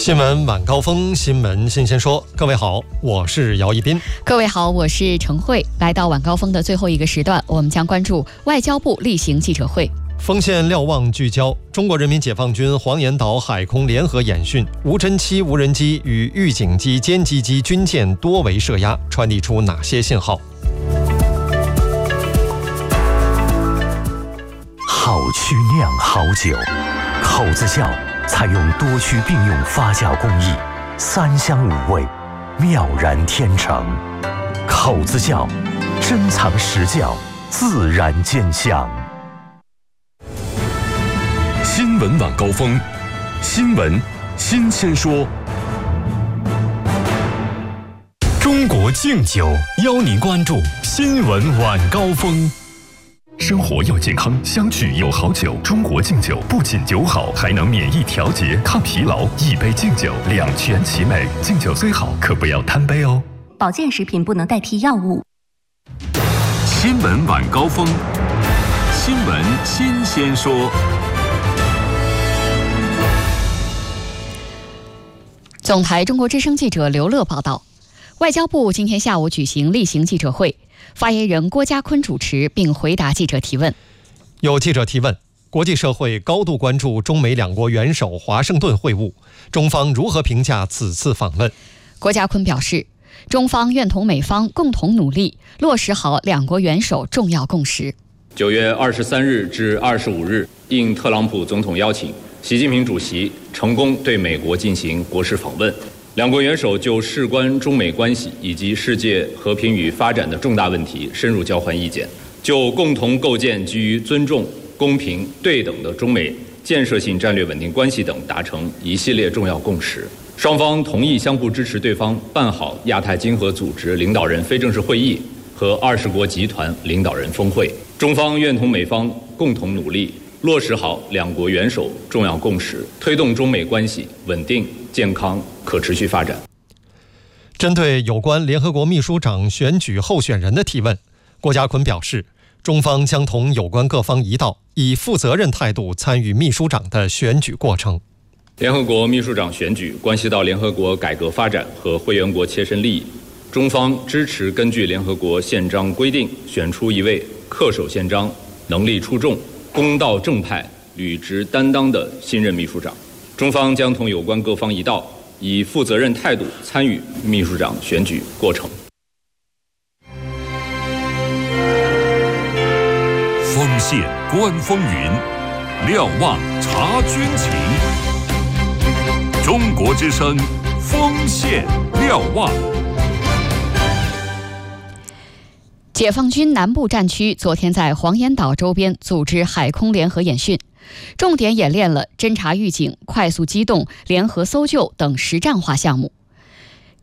新闻晚高峰，新闻新鲜说。各位好，我是姚一斌。 各位好，我是程慧。来到晚高峰的最后一个时段，我们将关注外交部例行记者会。 锋线瞭望聚焦：中国人民解放军黄岩岛海空联合演训，无侦七无人机与预警机、歼击机、军舰多维射压，传递出哪些信号？ 好曲酿好酒，口子窖采用多区并用发酵工艺，三香五味，妙然天成。口子窖，珍藏实窖，自然见香。 新闻晚高峰，新闻新鲜说。中国敬酒邀您关注新闻晚高峰。生活要健康，相聚有好酒。中国敬酒不仅酒好，还能免疫调节、抗疲劳。一杯敬酒，两全其美。敬酒最好，可不要贪杯哦。 保健食品不能代替药物。 新闻晚高峰，新闻新鲜说。 总台中国之声记者刘乐报道，外交部今天下午举行例行记者会。发言人郭家坤主持并回答记者提问。 有记者提问，国际社会高度关注中美两国元首华盛顿会晤，中方如何评价此次访问？ 郭家坤表示，中方愿同美方共同努力，落实好两国元首重要共识。 9月23日至25日，应特朗普总统邀请，习近平主席成功对美国进行国事访问。两国元首就事关中美关系以及世界和平与发展的重大问题深入交换意见，就共同构建基于尊重、公平、对等的中美建设性战略稳定关系等达成一系列重要共识。双方同意相互支持对方办好亚太经合组织领导人非正式会议和20国集团领导人峰会。中方愿同美方共同努力，落实好两国元首重要共识，推动中美关系稳定、健康、可持续发展。 针对有关联合国秘书长选举候选人的提问，郭家坤表示，中方将同有关各方一道，以负责任态度参与秘书长的选举过程。 联合国秘书长选举关系到联合国改革发展和会员国切身利益，中方支持根据联合国宪章规定选出一位恪守宪章、能力出众、公道正派、履职担当的新任秘书长。中方将同有关各方一道，以负责任态度参与秘书长选举过程。 锋线观风云，瞭望察军情。中国之声，锋线瞭望。 解放军南部战区昨天在黄岩岛周边组织海空联合演训，重点演练了侦察预警、快速机动、联合搜救等实战化项目。